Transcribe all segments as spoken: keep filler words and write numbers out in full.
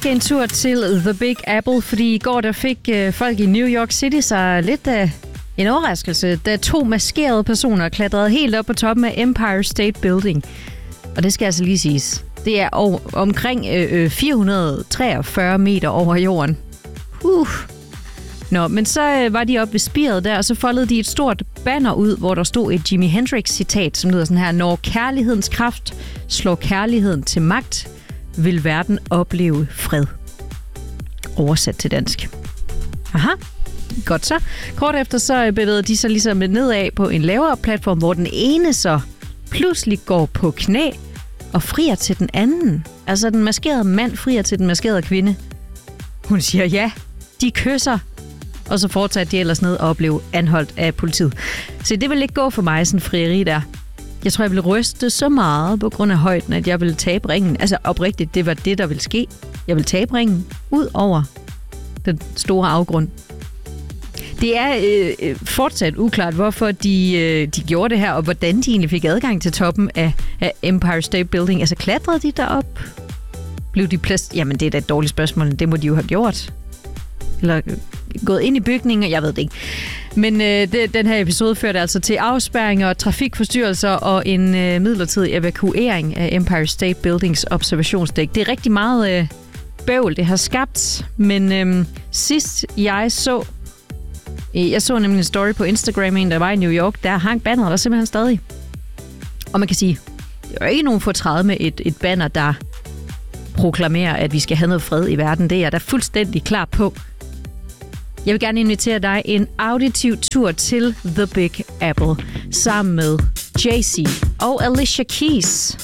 skal en tur til The Big Apple, fordi i går der fik øh, folk i New York City sig lidt af en overraskelse, da to maskerede personer klatrede helt op på toppen af Empire State Building. Og det skal altså lige siges. Det er over, omkring øh, fire hundrede og treogfyrre meter over jorden. Uh. Nå, men så øh, var de oppe ved spiret der, og så foldede de et stort banner ud, hvor der stod et Jimi Hendrix-citat, som lyder sådan her: når kærlighedens kraft slår kærligheden til magt, vil verden opleve fred. Oversat til dansk. Aha, godt så. Kort efter så bevægede de sig ligesom nedad på en lavere platform, hvor den ene så pludselig går på knæ og frier til den anden. Altså den maskerede mand frier til den maskerede kvinde. Hun siger ja, de kysser. Og så fortsatte de ellers ned og blev anholdt af politiet. Så det vil ikke gå for mig, sådan en frieri der. Jeg tror, jeg ville ryste så meget på grund af højden, at jeg ville tabe ringen. Altså oprigtigt, det var det, der ville ske. Jeg ville tabe ringen ud over den store afgrund. Det er øh, fortsat uklart, hvorfor de, øh, de gjorde det her, og hvordan de egentlig fik adgang til toppen af, af Empire State Building. Altså klatrede de derop? Blev de plads? Jamen, det er da et dårligt spørgsmål. Det må de jo have gjort. Eller gået ind i bygningen, jeg ved det ikke. Men øh, det, den her episode førte altså til afspærringer, trafikforstyrrelser og en øh, midlertidig evakuering af Empire State Buildings observationsdæk. Det er rigtig meget øh, bøvl, det har skabt, men øh, sidst jeg så, øh, jeg så nemlig en story på Instagram, en der var i New York, der hang banneret der simpelthen stadig. Og man kan sige, det er jo ikke nogen fortræd med et, et banner, der proklamerer, at vi skal have noget fred i verden. Det er jeg da fuldstændig klar på. Jeg vil gerne invitere dig en auditiv tur til The Big Apple sammen med Jay-Z og Alicia Keys.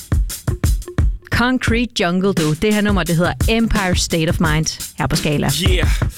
Concrete Jungle, du. Det her nummer, det hedder Empire State of Mind her på Skala. Yeah.